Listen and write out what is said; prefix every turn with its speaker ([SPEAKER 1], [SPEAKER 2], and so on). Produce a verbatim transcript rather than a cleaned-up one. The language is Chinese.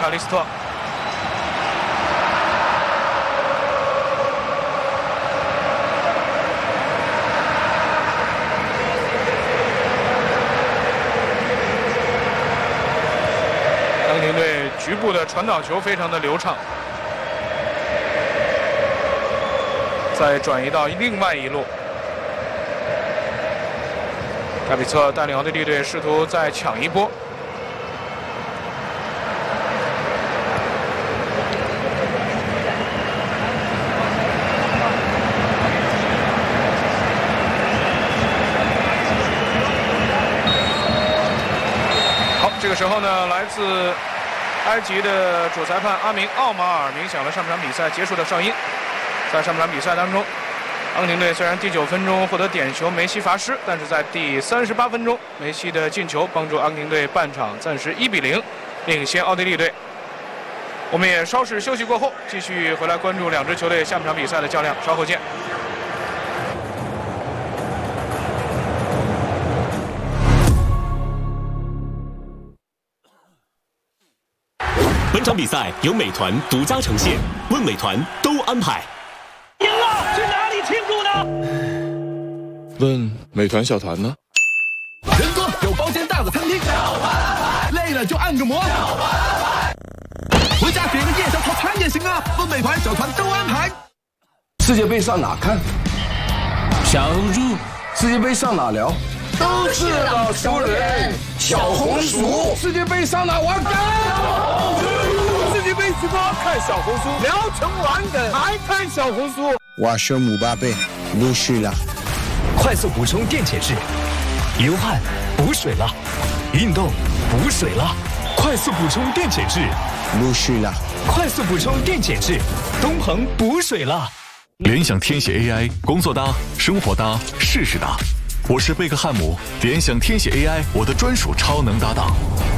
[SPEAKER 1] 卡利斯特。阿根廷队局部的传导球非常的流畅，再转移到另外一路。盖比策带领奥地利队试图再抢一波。好，这个时候呢，来自埃及的主裁判阿明奥马尔鸣响了上场比赛结束的哨音。在上场比赛当中，阿根廷队虽然第九分钟获得点球，梅西罚失，但是在第三十八分钟，梅西的进球帮助阿根廷队半场暂时一比零领先奥地利队。我们也稍事休息过后，继续回来关注两支球队下半场比赛的较量，稍后见。
[SPEAKER 2] 本场比赛由美团独家呈现，问美团都安排。
[SPEAKER 3] 赢了，去哪里庆祝呢？
[SPEAKER 4] 问美团小团呢？
[SPEAKER 5] 人多有包间大的餐厅，累了就按个摩，回家点个夜宵套餐也行啊。问美团小团都安排。
[SPEAKER 6] 世界杯上哪看？小猪。世界杯上哪聊？
[SPEAKER 7] 都是老熟人。小红薯。
[SPEAKER 6] 世界杯上哪玩梗？
[SPEAKER 5] 世界杯直播看小红书，聊成玩梗还看小红书。
[SPEAKER 8] 我是姆巴佩，不是啦。
[SPEAKER 9] 快速补充电解质，流汗补水了，运动补水了，快速补充电解质，
[SPEAKER 8] 不是啦。
[SPEAKER 9] 快速补充电解质，东鹏补水了。
[SPEAKER 10] 联想天写 A I， 工作搭，生活搭，事事搭。我是贝克汉姆，联想天写 A I， 我的专属超能搭档。